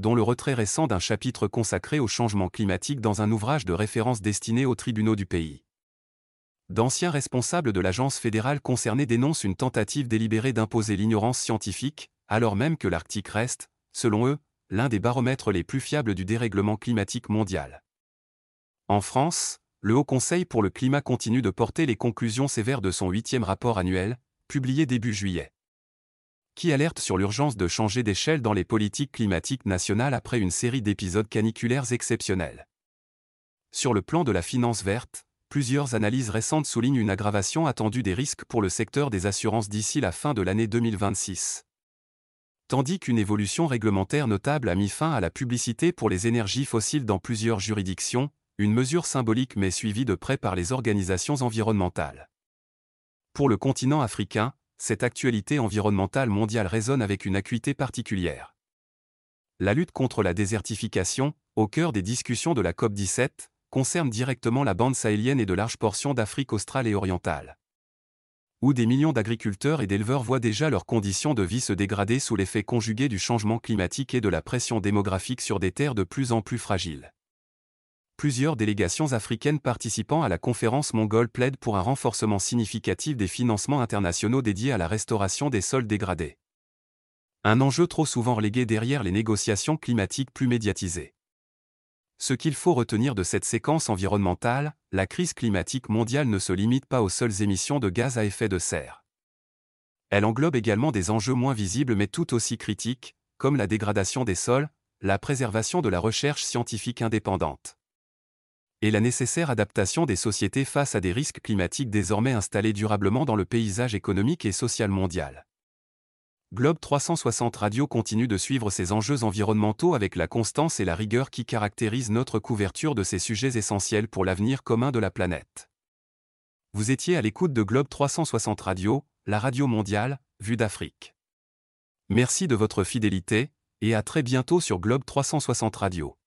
dont le retrait récent d'un chapitre consacré au changement climatique dans un ouvrage de référence destiné aux tribunaux du pays. D'anciens responsables de l'agence fédérale concernée dénoncent une tentative délibérée d'imposer l'ignorance scientifique, alors même que l'Arctique reste, selon eux, l'un des baromètres les plus fiables du dérèglement climatique mondial. En France, le Haut Conseil pour le climat continue de porter les conclusions sévères de son 8e rapport annuel, publié début juillet, qui alerte sur l'urgence de changer d'échelle dans les politiques climatiques nationales après une série d'épisodes caniculaires exceptionnels. Sur le plan de la finance verte, plusieurs analyses récentes soulignent une aggravation attendue des risques pour le secteur des assurances d'ici la fin de l'année 2026. Tandis qu'une évolution réglementaire notable a mis fin à la publicité pour les énergies fossiles dans plusieurs juridictions, une mesure symbolique mais suivie de près par les organisations environnementales. Pour le continent africain, cette actualité environnementale mondiale résonne avec une acuité particulière. La lutte contre la désertification, au cœur des discussions de la COP17, concerne directement la bande sahélienne et de larges portions d'Afrique australe et orientale, où des millions d'agriculteurs et d'éleveurs voient déjà leurs conditions de vie se dégrader sous l'effet conjugué du changement climatique et de la pression démographique sur des terres de plus en plus fragiles. Plusieurs délégations africaines participant à la conférence mongole plaident pour un renforcement significatif des financements internationaux dédiés à la restauration des sols dégradés. Un enjeu trop souvent relégué derrière les négociations climatiques plus médiatisées. Ce qu'il faut retenir de cette séquence environnementale, la crise climatique mondiale ne se limite pas aux seules émissions de gaz à effet de serre. Elle englobe également des enjeux moins visibles mais tout aussi critiques, comme la dégradation des sols, la préservation de la recherche scientifique indépendante et la nécessaire adaptation des sociétés face à des risques climatiques désormais installés durablement dans le paysage économique et social mondial. Globe 360 Radio continue de suivre ces enjeux environnementaux avec la constance et la rigueur qui caractérisent notre couverture de ces sujets essentiels pour l'avenir commun de la planète. Vous étiez à l'écoute de Globe 360 Radio, la radio mondiale, vue d'Afrique. Merci de votre fidélité, et à très bientôt sur Globe 360 Radio.